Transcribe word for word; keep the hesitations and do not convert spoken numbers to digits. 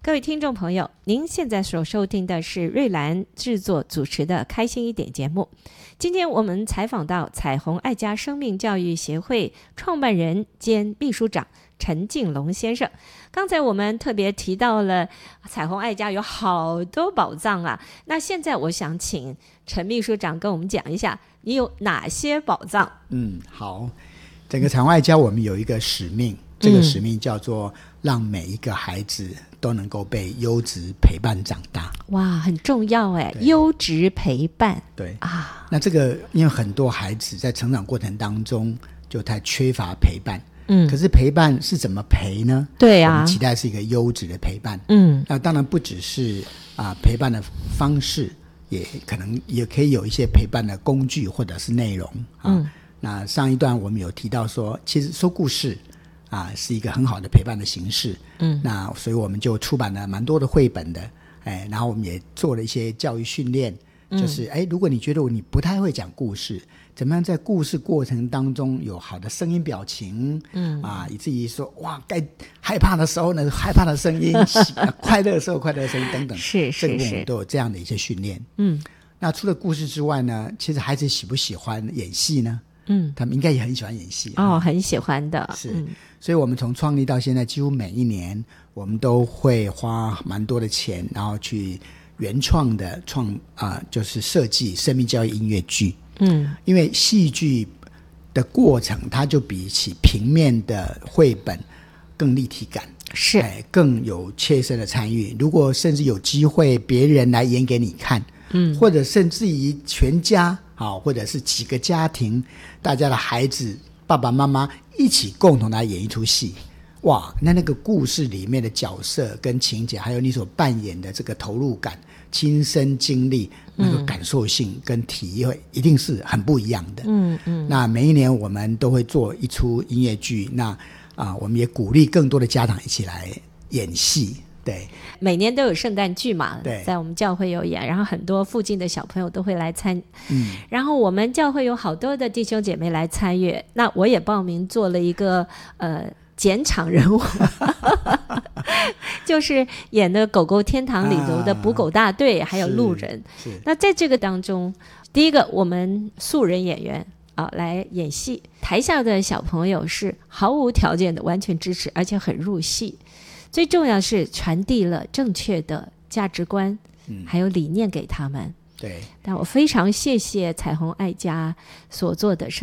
各位听众朋友，您现在所收听的是瑞兰制作主持的开心一点节目。今天我们采访到彩虹爱家生命教育协会创办人兼秘书长陈敬龙先生。刚才我们特别提到了彩虹爱家有好多宝藏啊，那现在我想请陈秘书长跟我们讲一下你有哪些宝藏。 嗯，好，整个彩虹爱家我们有一个使命，这个使命叫做让每一个孩子都能够被优质陪伴长大。 哇，很重要哎，优质陪伴。 对啊， 那这个因为很多孩子在成长过程当中就太缺乏陪伴， 嗯， 可是陪伴是怎么陪呢？ 对啊， 我们期待是一个优质的陪伴。 嗯， 那当然不只是啊陪伴的方式，也可能也可以有一些陪伴的工具或者是内容啊。 嗯， 那上一段我们有提到说，其实说故事啊是一个很好的陪伴的形式。嗯，那所以我们就出版了蛮多的绘本的，哎，然后我们也做了一些教育训练，就是哎，如果你觉得你不太会讲故事，怎么样在故事过程当中有好的声音表情，嗯啊，以至于说哇，该害怕的时候呢，害怕的声音，快乐的时候快乐的声音等等， 是是是， 这个我们都有这样的一些训练。嗯，那除了故事之外呢，其实孩子喜不喜欢演戏呢？嗯，他们应该也很喜欢演戏哦，很喜欢的。 是、 嗯， 所以我们从创立到现在，几乎每一年我们都会花蛮多的钱，然后去原创的创啊、呃，就是设计生命教育音乐剧。嗯，因为戏剧的过程，它就比起平面的绘本更立体感， 是、 哎、更有切身的参与。如果甚至有机会别人来演给你看，嗯，或者甚至于全家好，或者是几个家庭，大家的孩子爸爸妈妈一起共同来演一出戏，哇，那那个故事里面的角色跟情节，还有你所扮演的这个投入感、亲身经历那个感受性跟体会，一定是很不一样的。嗯嗯。那每一年我们都会做一出音乐剧，那啊，我们也鼓励更多的家长一起来演戏。对， 每年都有圣诞剧嘛， 对， 在我们教会有演，然后很多附近的小朋友都会来参，嗯，然后我们教会有好多的弟兄姐妹来参与，那我也报名做了一个呃减场人物，就是演的《狗狗天堂》里头的捕狗大队，啊、还有路人。那在这个当中，第一个我们素人演员啊来演戏，台下的小朋友是毫无条件的完全支持，而且很入戏。最重要是传递了正确的价值观、嗯、还有理念给他们。 对， 但我非常谢谢彩虹爱家所做的